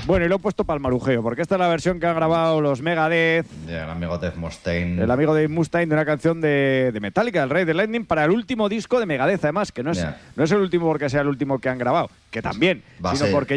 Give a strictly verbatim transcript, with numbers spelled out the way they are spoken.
Bueno, y lo he puesto para el marujeo, porque esta es la versión que han grabado los Megadeth. Yeah, el amigo Dave Mustaine. El amigo Dave Mustaine de una canción de, de Metallica, el Rey de Lightning, para el último disco de Megadeth, además, que no es, Yeah. no es el último porque sea el último que han grabado, que también, Va a sino ser. porque